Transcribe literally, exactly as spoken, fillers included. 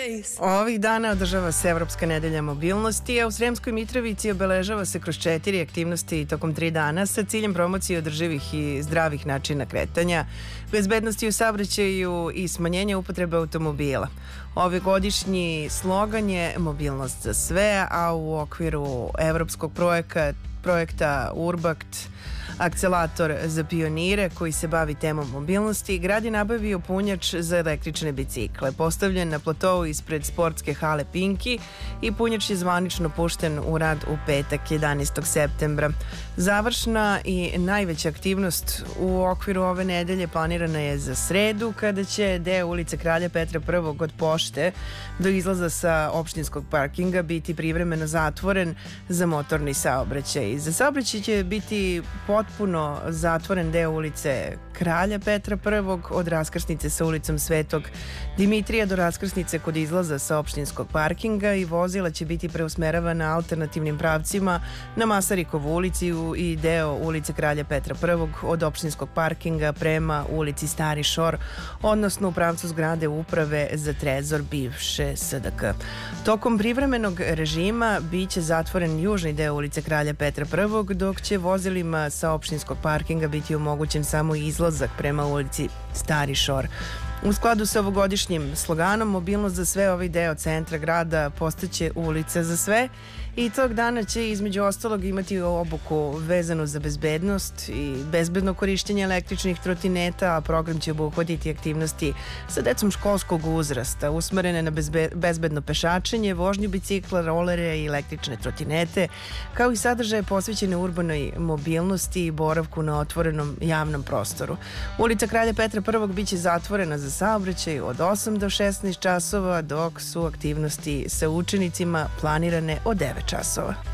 Ovih dana održava se Evropska nedelja mobilnosti, a u Sremskoj Mitrovici obeležava se kroz četiri aktivnosti tokom tri dana sa ciljem promocije održivih i zdravih načina kretanja, bezbednosti u saobraćaju i smanjenja upotrebe automobila. Ove godišnji slogan je Mobilnost za sve, a u okviru evropskog projekta, projekta Urbakt, akcelator za pionire koji se bavi temom mobilnosti, grad je nabavio punjač za električne bicikle. Postavljen na platovu ispred sportske hale Pinki i punjač je zvanično pušten u rad u petak jedanaestog septembra. Završna i najveća aktivnost u okviru ove nedelje planirana je za sredu, kada će deo ulice Kralja Petra Prvog od pošte do izlaza sa opštinskog parkinga biti privremeno zatvoren za motorni saobraćaj. Za saobraćaj će biti potpuno zatvoren deo ulice Kralja Petra Prvog od raskrsnice sa ulicom Svetog Dimitrija do raskrsnice kod izlaza sa opštinskog parkinga i vozila će biti preusmeravana alternativnim pravcima na Masarikovu ulicu i deo ulice Kralja Petra Prvog od opštinskog parkinga prema ulici Stari Šor, odnosno u pravcu zgrade uprave za trezor bivše S D K. Tokom privremenog režima biće zatvoren južni deo ulice Kralja Petra Prvog, dok će vozilima sa opštinskog parkinga biti omogućen samo izlazak prema ulici Stari Šor. U skladu sa ovogodišnjim sloganom Mobilnost za sve, ovaj deo centra grada postaće ulica za sve i tog dana će između ostalog imati obuku vezanu za bezbednost i bezbedno korišćenje električnih trotineta, a program će obuhvatiti aktivnosti sa decom školskog uzrasta, usmerene na bezbe, bezbedno pešačenje, vožnju bicikla, rolere i električne trotinete, kao i sadržaje posvećene urbanoj mobilnosti i boravku na otvorenom javnom prostoru. Ulica Kralja Petra Prvog biće zatvorena za saobraćaj od osam do šesnaest časova, dok su aktivnosti sa učenicima planirane od devet časova.